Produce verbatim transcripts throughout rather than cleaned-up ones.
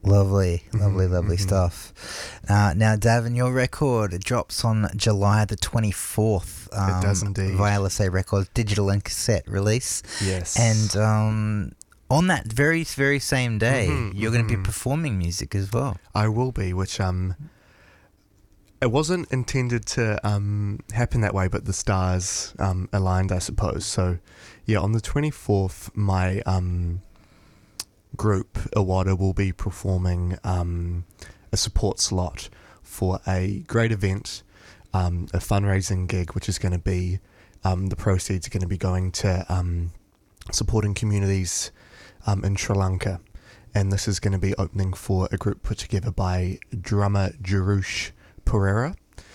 Lovely, lovely, Mm-hmm, lovely mm-hmm. stuff. Uh, now, Davin, your record drops on July the twenty-fourth. Um, It does indeed. Via L S A Records, digital and cassette release. Yes. And um, on that very, very same day, Mhm, you're going to be mhm. performing music as well. I will be, which um, it wasn't intended to um happen that way, but the stars um aligned, I suppose. So, yeah, on the twenty-fourth, my um group Iwata will be performing um a support slot for a great event, um a fundraising gig, which is going to be um the proceeds are going to be going to um supporting communities um in Sri Lanka. And this is going to be opening for a group put together by drummer Jarush Pereira.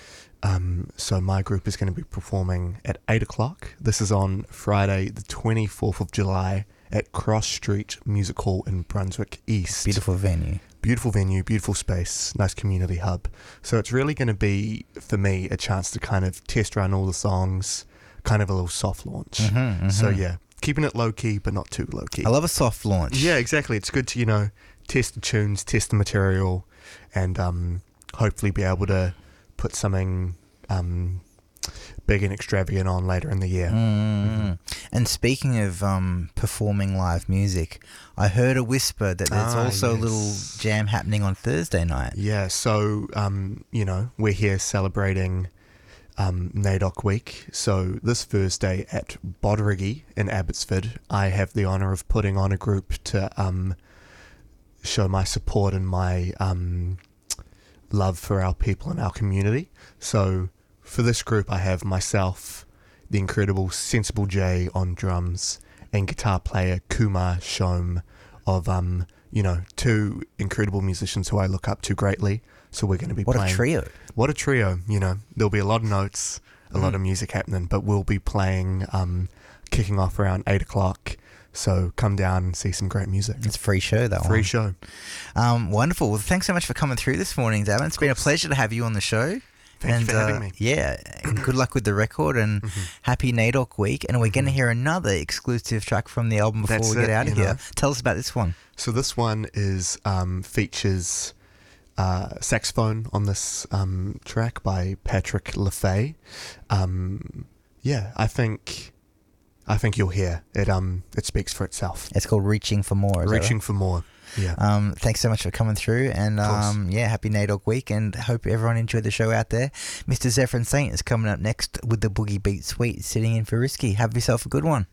Um, so my group is going to be performing at eight o'clock. This is on Friday, the twenty-fourth of July at Cross Street Music Hall in Brunswick East. Beautiful venue. Beautiful venue, beautiful space, nice community hub. So it's really going to be, for me, a chance to kind of test run all the songs, kind of a little soft launch. Mm-hmm, mm-hmm. So yeah, keeping it low-key, but not too low-key. I love a soft launch. Yeah, exactly. It's good to, you know, test the tunes, test the material, and um, hopefully be able to put something um, big and extravagant on later in the year. Mm-hmm. Mm-hmm. And speaking of um, performing live music, I heard a whisper that there's Ah, also a little yes. jam happening on Thursday night. Yeah, so, um, you know, we're here celebrating um, NAIDOC Week. So this Thursday at Bodrigi in Abbotsford, I have the honour of putting on a group to um, show my support and my um, love for our people and our community. So for this group, I have myself, the incredible Sensible J on drums, and guitar player Kumar Shom of, um, you know, two incredible musicians who I look up to greatly. So we're going to be What playing. a trio. What a trio, you know. There'll be a lot of notes, a lot Mm. of music happening, but we'll be playing, um, kicking off around eight o'clock. So come down and see some great music. It's a free show, that Free one. show. Um, wonderful. Well, thanks so much for coming through this morning, Davin. It's been a course. pleasure to have you on the show. Thank and, you for having uh, me. Yeah, and good luck with the record, and Mm-hmm. happy NAIDOC Week. And we're going to hear another exclusive track from the album before That's we get it, out of you here. know. Tell us about this one. So this one is um, features uh, saxophone on this um, track by Patrick LaFay. Um, yeah, I think I think you'll hear it. Um, it speaks for itself. It's called Reaching for More. Is that right? Reaching for more. Yeah. Um, thanks so much for coming through, and course. um, yeah, happy NAIDOC Week, and hope everyone enjoyed the show out there. Mister Zephyrin Saint is coming up next with the Boogie Beat Suite, sitting in for Risky. Have yourself a good one.